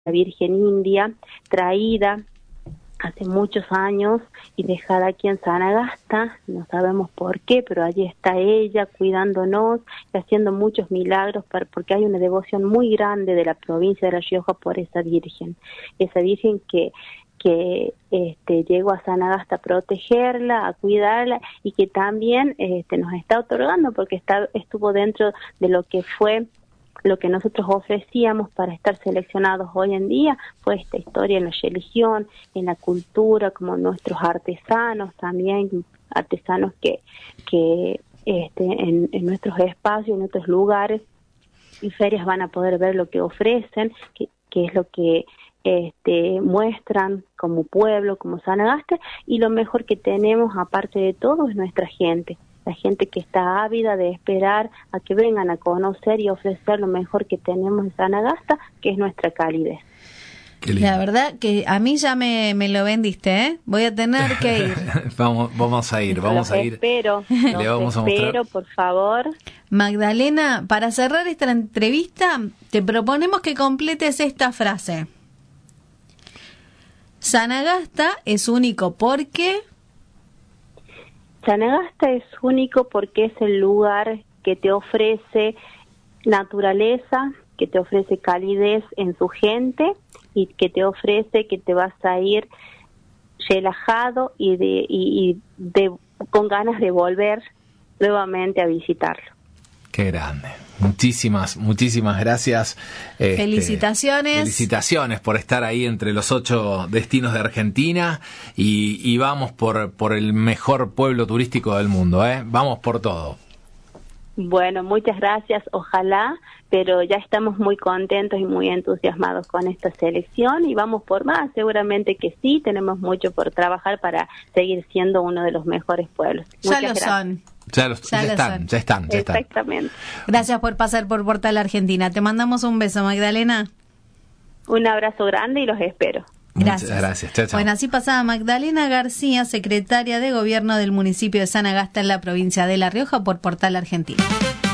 Virgen India, traída hace muchos años y dejada aquí en Sanagasta, no sabemos por qué, pero allí está ella cuidándonos y haciendo muchos milagros porque hay una devoción muy grande de la provincia de La Rioja por esa virgen que llegó a Sanagasta a protegerla, a cuidarla y que también nos está otorgando porque estuvo dentro de lo que fue lo que nosotros ofrecíamos para estar seleccionados hoy en día, fue esta historia en la religión, en la cultura, como nuestros artesanos también, artesanos que en nuestros espacios, en nuestros lugares y ferias van a poder ver lo que ofrecen, que es lo que muestran como pueblo, como Sanagasta, y lo mejor que tenemos aparte de todo es nuestra gente. La gente que está ávida de esperar a que vengan a conocer y ofrecer lo mejor que tenemos en Sanagasta, que es nuestra calidez. La verdad que a mí ya me lo vendiste, ¿eh? Voy a tener que ir. vamos a ir. Espero, le vamos a mostrar. Espero, por favor. Magdalena, para cerrar esta entrevista, te proponemos que completes esta frase. Sanagasta es único porque... Sanagasta es único porque es el lugar que te ofrece naturaleza, que te ofrece calidez en su gente y que te ofrece que te vas a ir relajado y con ganas de volver nuevamente a visitarlo. Qué grande. Muchísimas gracias. Felicitaciones. Felicitaciones por estar ahí entre los 8 destinos de Argentina y vamos por el mejor pueblo turístico del mundo, ¿eh? Vamos por todo. Bueno, muchas gracias, ojalá, pero ya estamos muy contentos y muy entusiasmados con esta selección y vamos por más, seguramente que sí, tenemos mucho por trabajar para seguir siendo uno de los mejores pueblos. Ya lo son. Ya están. Exactamente. Gracias por pasar por Portal Argentina. Te mandamos un beso, Magdalena. Un abrazo grande y los espero. Gracias. Muchas gracias. Chao. Bueno, así pasaba Magdalena García, secretaria de Gobierno del municipio de Sanagasta en la provincia de La Rioja por Portal Argentina.